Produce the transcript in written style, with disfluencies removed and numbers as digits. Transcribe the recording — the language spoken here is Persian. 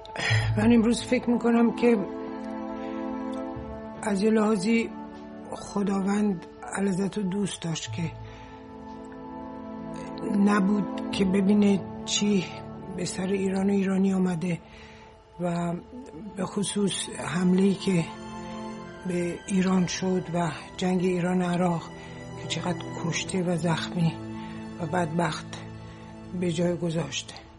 من امروز فکر میکنم که از یه لحاظی خداوند علیزت رو دوست داشت که نبود که ببینه چی به سر ایران و ایرانی آمده و به خصوص حمله‌ای که به ایران شد و جنگ ایران عراق که چقدر کشته و زخمی و بدبخت به جای گذاشته.